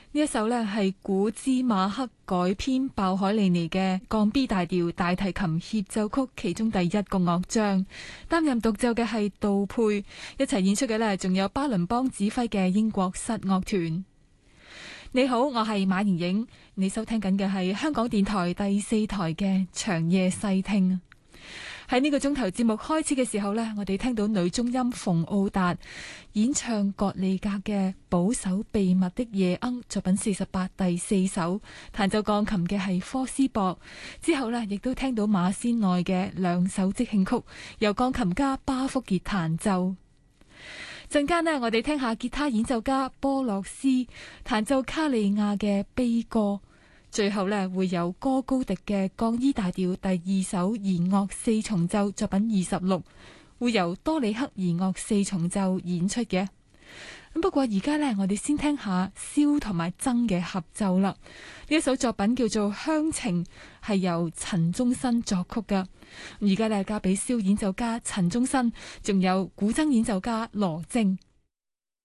呢一首呢係古茲馬克改編鮑海利尼嘅降 B 大調大提琴協奏曲其中第一個樂章，擔任獨奏嘅係杜佩，一齊演出嘅呢仲有巴倫邦指揮嘅英國室樂團。你好，我係馬盈影，你收聽緊嘅係香港電台第4台嘅長夜細聽。喺呢個鐘頭節目開始嘅時候呢，我哋聽到女中音馮奧達演唱葛利格嘅保守秘密的夜鶯作品48第4首，彈奏鋼琴嘅係科斯博。之後呢，亦都聽到馬仙內嘅2首即興曲，由鋼琴家巴福傑彈奏。陣間呢，我哋聽下吉他演奏家波洛斯彈奏卡利亞嘅悲歌。最後呢，會有哥高迪嘅降 E 大調第2首弦樂4重奏作品26，會由多里克弦樂4重奏演出嘅。不過而家呢，我哋先聽下蕭同埋曾嘅合奏啦。呢一首作品叫做《鄉情》，係由陳宗新作曲噶。而家呢，交俾蕭演奏家陳宗新，仲有古箏演奏家羅晶。